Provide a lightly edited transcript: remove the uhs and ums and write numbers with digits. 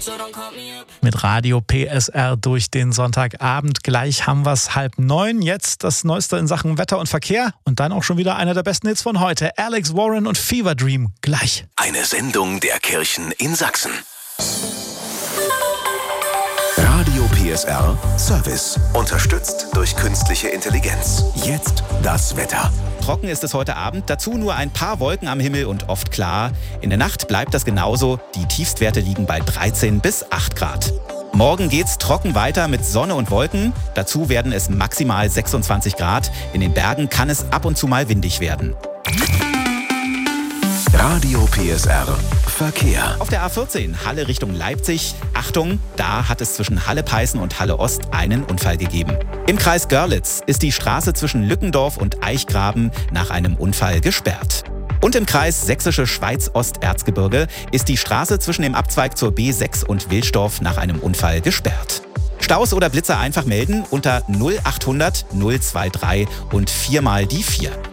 Mit Radio PSR durch den Sonntagabend. Gleich haben wir es 8:30. Jetzt das Neueste in Sachen Wetter und Verkehr. Und dann auch schon wieder einer der besten Hits von heute. Alex Warren und Fever Dream. Gleich. Eine Sendung der Kirchen in Sachsen. Radio PSR Service. Unterstützt durch künstliche Intelligenz. Jetzt das Wetter. Trocken ist es heute Abend, dazu nur ein paar Wolken am Himmel und oft klar. In der Nacht bleibt das genauso, die Tiefstwerte liegen bei 13 bis 8 Grad. Morgen geht's trocken weiter mit Sonne und Wolken, dazu werden es maximal 26 Grad. In den Bergen kann es ab und zu mal windig werden. Radio PSR Verkehr. Auf der A14 Halle Richtung Leipzig. Achtung, da hat es zwischen Halle-Peißen und Halle-Ost einen Unfall gegeben. Im Kreis Görlitz ist die Straße zwischen Lückendorf und Eichgraben nach einem Unfall gesperrt. Und im Kreis Sächsische Schweiz-Osterzgebirge ist die Straße zwischen dem Abzweig zur B6 und Wilsdorf nach einem Unfall gesperrt. Staus oder Blitzer einfach melden unter 0800 023 und 4 mal die 4.